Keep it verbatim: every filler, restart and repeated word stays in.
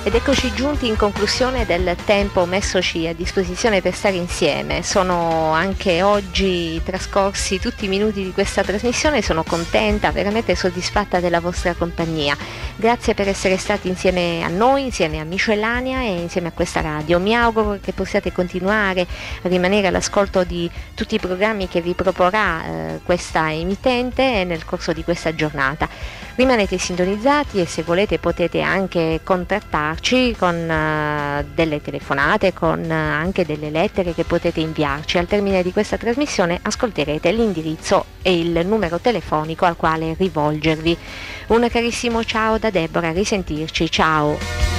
Ed eccoci giunti in conclusione del tempo messoci a disposizione per stare insieme. Sono anche oggi trascorsi tutti i minuti di questa trasmissione, sono contenta, veramente soddisfatta della vostra compagnia. Grazie per essere stati insieme a noi, insieme a Miscellanea e insieme a questa radio. Mi auguro che possiate continuare a rimanere all'ascolto di tutti i programmi che vi proporrà eh, questa emittente nel corso di questa giornata. Rimanete sintonizzati e se volete potete anche contattarci con uh, delle telefonate, con uh, anche delle lettere che potete inviarci. Al termine di questa trasmissione ascolterete l'indirizzo e il numero telefonico al quale rivolgervi. Un carissimo ciao da Deborah, a risentirci, ciao!